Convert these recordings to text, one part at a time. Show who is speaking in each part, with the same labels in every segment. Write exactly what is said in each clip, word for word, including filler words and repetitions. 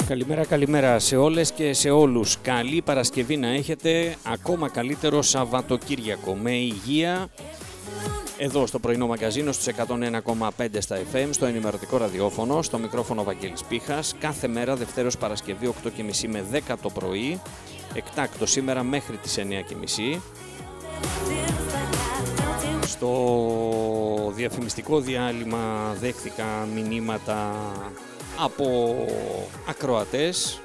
Speaker 1: Καλημέρα, καλημέρα σε όλες και σε όλους. Καλή Παρασκευή να έχετε, ακόμα καλύτερο Σαββατοκύριακο με υγεία. Εδώ στο πρωινό μαγκαζίνο στους εκατόν ένα κόμμα πέντε στα εφ εμ, στο ενημερωτικό ραδιόφωνο, στο μικρόφωνο Βαγγέλης Πίχας. Κάθε μέρα, Δευτέρος Παρασκευή, οκτώ και μισή με δέκα το πρωί. Εκτάκτο σήμερα μέχρι τις εννιά και μισή. Στο διαφημιστικό διάλειμμα δέχθηκα μηνύματα από ακροατές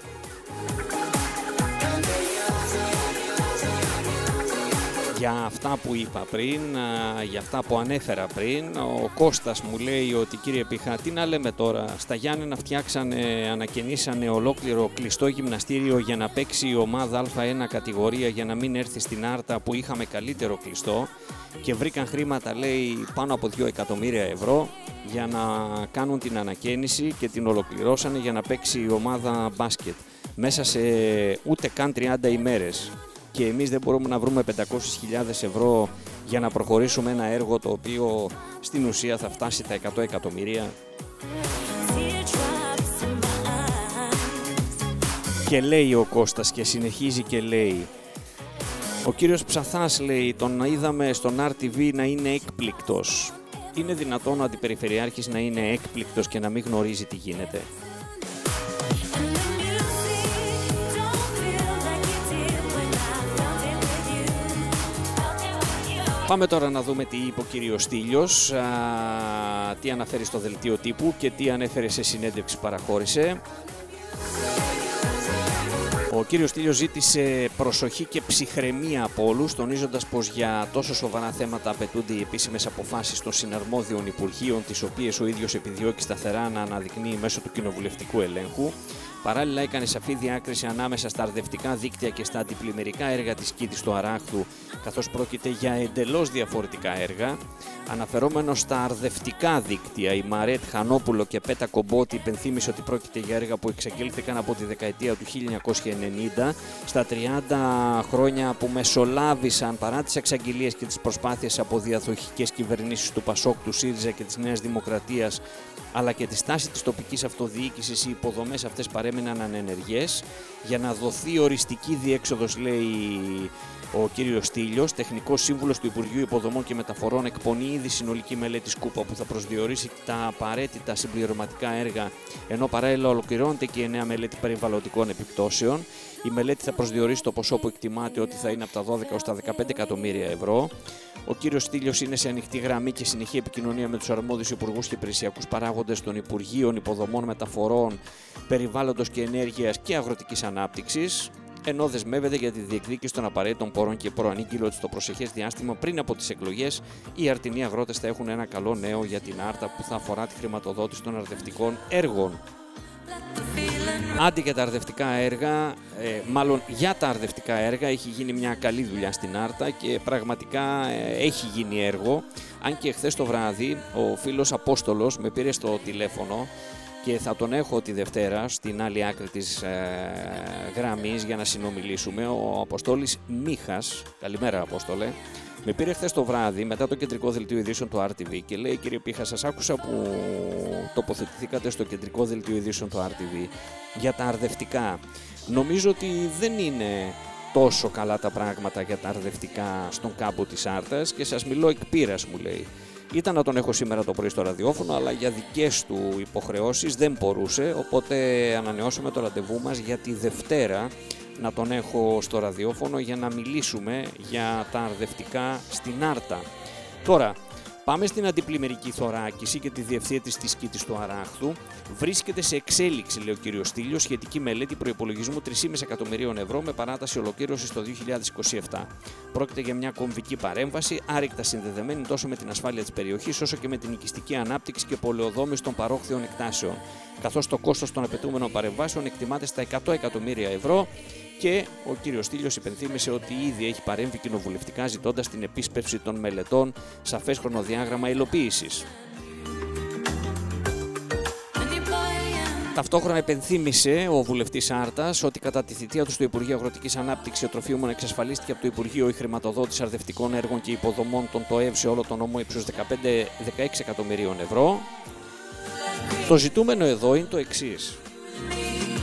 Speaker 1: για αυτά που είπα πριν, για αυτά που ανέφερα πριν. Ο Κώστας μου λέει ότι κύριε Πίχα, τι να λέμε τώρα, στα Γιάννενα φτιάξανε, ανακαινήσανε ολόκληρο κλειστό γυμναστήριο για να παίξει η ομάδα Α ένα κατηγορία για να μην έρθει στην Άρτα που είχαμε καλύτερο κλειστό και βρήκαν χρήματα, λέει, πάνω από δύο εκατομμύρια ευρώ για να κάνουν την ανακαίνιση και την ολοκληρώσανε για να παίξει η ομάδα μπάσκετ μέσα σε ούτε καν τριάντα ημέρες. Και εμείς δεν μπορούμε να βρούμε πεντακόσιες χιλιάδες ευρώ για να προχωρήσουμε ένα έργο το οποίο στην ουσία θα φτάσει τα εκατό εκατομμύρια. Και λέει ο Κώστας και συνεχίζει και λέει, ο κύριος Ψαθάς, λέει, τον είδαμε στον αρ τι βι να είναι έκπληκτος. Είναι δυνατόν ο αντιπεριφερειάρχης να είναι έκπληκτος και να μην γνωρίζει τι γίνεται? Πάμε τώρα να δούμε τι είπε ο κύριος Στήλιος, α, τι αναφέρει στο δελτίο τύπου και τι ανέφερε σε συνέντευξη που παραχώρησε. Ο κύριος Στήλιος ζήτησε προσοχή και ψυχραιμία από όλους, τονίζοντας πως για τόσο σοβαρά θέματα απαιτούνται οι επίσημες αποφάσεις των συναρμόδιων υπουργείων, τις οποίες ο ίδιος επιδιώκει σταθερά να αναδεικνύει μέσω του κοινοβουλευτικού ελέγχου. Παράλληλα, έκανε σαφή διάκριση ανάμεσα στα αρδευτικά δίκτυα και στα αντιπλημμυρικά έργα της Κήτης του Αράχθου, καθώς πρόκειται για εντελώς διαφορετικά έργα. Αναφερόμενος στα αρδευτικά δίκτυα, η Μαρέτ Χανόπουλο και Πέτα Κομπότη υπενθύμησε ότι πρόκειται για έργα που εξαγγέλθηκαν από τη δεκαετία του χίλια εννιακόσια ενενήντα, στα τριάντα χρόνια που μεσολάβησαν παρά τις εξαγγελίες και τις προσπάθειες από διαδοχικές κυβερνήσεις του Πασόκ, του ΣΥΡΙΖΑ και της Νέας Δημοκρατίας, αλλά και τη στάση της τοπικής αυτοδιοίκησης, οι υποδομές αυτές παρέμειναν ανενεργές. Για να δοθεί οριστική διέξοδος, λέει ο κύριος Στήλιος, τεχνικός σύμβουλος του Υπουργείου Υποδομών και Μεταφορών, εκπονεί ήδη συνολική μελέτη σκούπα που θα προσδιορίσει τα απαραίτητα συμπληρωματικά έργα, ενώ παράλληλα ολοκληρώνεται και η νέα μελέτη περιβαλλοντικών επιπτώσεων. Η μελέτη θα προσδιορίσει το ποσό που εκτιμάται ότι θα είναι από τα δώδεκα έως τα δεκαπέντε εκατομμύρια ευρώ. Ο κύριος Στήλιος είναι σε ανοιχτή γραμμή και συνεχή επικοινωνία με τους αρμόδιους υπουργούς και υπηρεσιακούς παράγοντες των Υπουργείων Υποδομών, Μεταφορών, Περιβάλλοντος και Ενέργειας και Αγροτικής Ανάπτυξης, ενώ δεσμεύεται για τη διεκδίκηση των απαραίτητων πόρων και προανήγγειλε ότι στο προσεχές διάστημα πριν από τις εκλογές οι αρτινοί αγρότες θα έχουν ένα καλό νέο για την Άρτα που θα αφορά τη χρηματοδότηση των αρδευτικών έργων. Άντι για τα αρδευτικά έργα, ε, μάλλον για τα αρδευτικά έργα έχει γίνει μια καλή δουλειά στην Άρτα και πραγματικά ε, έχει γίνει έργο. Αν και χθες το βράδυ ο φίλος Απόστολος με πήρε στο τηλέφωνο και θα τον έχω τη Δευτέρα στην άλλη άκρη της ε, γραμμής για να συνομιλήσουμε. Ο Αποστόλης Μίχας, καλημέρα Απόστολε, με πήρε χθες το βράδυ μετά το κεντρικό δελτίο ειδήσεων του αρ τι βι και λέει, κύριε Πίχα, σας άκουσα που τοποθετηθήκατε στο κεντρικό δελτίο ειδήσεων του αρ τι βι για τα αρδευτικά. Νομίζω ότι δεν είναι τόσο καλά τα πράγματα για τα αρδευτικά στον κάμπο της Άρτας και σας μιλώ εκ πείρας, μου λέει. Ήταν να τον έχω σήμερα το πρωί στο ραδιόφωνο, αλλά για δικές του υποχρεώσεις δεν μπορούσε, οπότε ανανεώσαμε το ραντεβού μας για τη Δευτέρα να τον έχω στο ραδιόφωνο για να μιλήσουμε για τα αρδευτικά στην Άρτα. Τώρα, πάμε στην αντιπλημμυρική θωράκιση και τη διευθέτηση της Κήτης του Αράχθου. Βρίσκεται σε εξέλιξη, λέει ο κύριος Στήλιος, σχετική μελέτη προϋπολογισμού τρία κόμμα πέντε εκατομμυρίων ευρώ με παράταση ολοκλήρωσης το δύο χιλιάδες είκοσι επτά. Πρόκειται για μια κομβική παρέμβαση, άρρηκτα συνδεδεμένη τόσο με την ασφάλεια της περιοχής όσο και με την οικιστική ανάπτυξη και πολεοδόμηση των παρόχθιων εκτάσεων. Καθώς το κόστος των απαιτούμενων παρεμβάσεων εκτιμάται στα εκατό εκατομμύρια ευρώ. Και ο κύριος Στήλιος υπενθύμησε ότι ήδη έχει παρέμβει κοινοβουλευτικά ζητώντας την επίσπευση των μελετών, σαφές χρονοδιάγραμμα υλοποίησης. Ταυτόχρονα υπενθύμησε ο βουλευτής Άρτας ότι κατά τη θητεία του στο Υπουργείο Αγροτικής Ανάπτυξης και Τροφίμων εξασφαλίστηκε από το Υπουργείο η χρηματοδότηση αρδευτικών έργων και υποδομών των ΤΟΕΒ σε όλο τον νόμο ύψους δεκαπέντε με δεκαέξι εκατομμυρίων ευρώ. Το ζητούμενο εδώ είναι το εξής.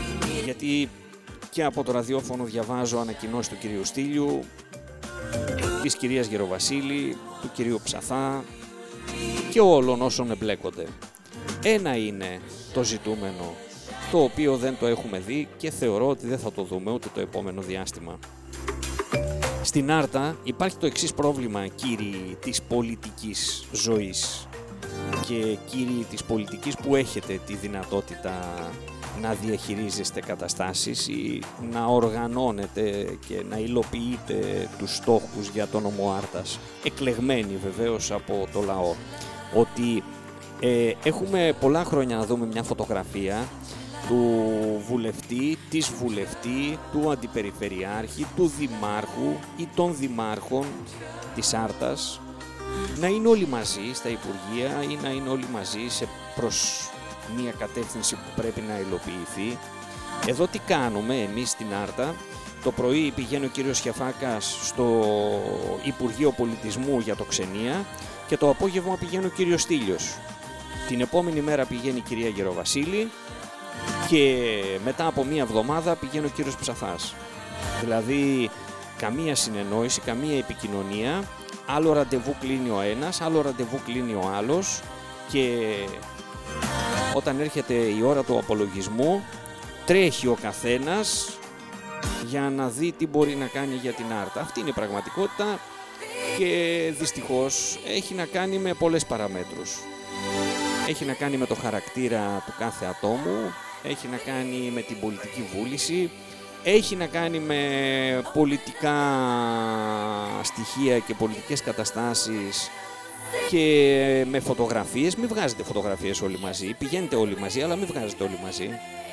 Speaker 1: γιατί και από το ραδιόφωνο διαβάζω ανακοινώσεις του κυρίου Στήλιου, της κυρίας Γεροβασίλη, του κυρίου Ψαθά και όλων όσων εμπλέκονται. Ένα είναι το ζητούμενο, το οποίο δεν το έχουμε δει και θεωρώ ότι δεν θα το δούμε ούτε το επόμενο διάστημα. Στην Άρτα υπάρχει το εξής πρόβλημα, κύριοι της πολιτικής ζωής και κύριοι της πολιτικής που έχετε τη δυνατότητα να διαχειρίζεστε καταστάσεις ή να οργανώνετε και να υλοποιείτε τους στόχους για τον νομό Άρτας, εκλεγμένοι βεβαίως από το λαό, ότι ε, έχουμε πολλά χρόνια να δούμε μια φωτογραφία του βουλευτή, της βουλευτή, του αντιπεριφερειάρχη, του δημάρχου ή των δημάρχων της Άρτας να είναι όλοι μαζί στα Υπουργεία ή να είναι όλοι μαζί σε προς μια κατεύθυνση που πρέπει να υλοποιηθεί. Εδώ τι κάνουμε εμείς στην Άρτα? Το πρωί πηγαίνει ο κύριος Χιαφάκας στο Υπουργείο Πολιτισμού για το Ξενία και το απόγευμα πηγαίνει ο κύριος Στήλιος. Την επόμενη μέρα πηγαίνει η κυρία Γεροβασίλη και μετά από μία εβδομάδα πηγαίνει ο κύριος Ψαθάς. Δηλαδή καμία συνεννόηση, καμία επικοινωνία, άλλο ραντεβού κλείνει ο ένας, άλλο ραντεβού κλείνει ο άλλος και όταν έρχεται η ώρα του απολογισμού τρέχει ο καθένας για να δει τι μπορεί να κάνει για την Άρτα. Αυτή είναι η πραγματικότητα και δυστυχώς έχει να κάνει με πολλές παραμέτρους. Έχει να κάνει με το χαρακτήρα του κάθε ατόμου, έχει να κάνει με την πολιτική βούληση, έχει να κάνει με πολιτικά στοιχεία και πολιτικές καταστάσεις και με φωτογραφίες. Μην βγάζετε φωτογραφίες όλοι μαζί, πηγαίνετε όλοι μαζί, αλλά μην βγάζετε όλοι μαζί.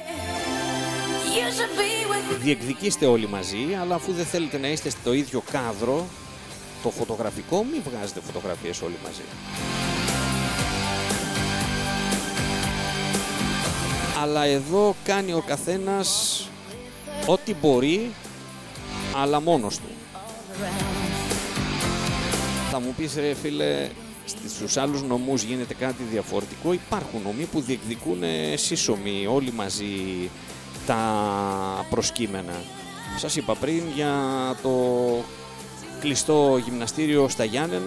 Speaker 1: Διεκδικήστε όλοι μαζί, αλλά αφού δεν θέλετε να είστε στο ίδιο κάδρο, το φωτογραφικό, μην βγάζετε φωτογραφίες όλοι μαζί. Αλλά εδώ κάνει ο καθένας ό,τι μπορεί, αλλά μόνος του. Θα μου πεις ρε φίλε, στους άλλους νομούς γίνεται κάτι διαφορετικό. Υπάρχουν νομοί που διεκδικούν σύσσωμοι όλοι μαζί τα προσκύμενα. Σας είπα πριν για το κλειστό γυμναστήριο στα Γιάννενα.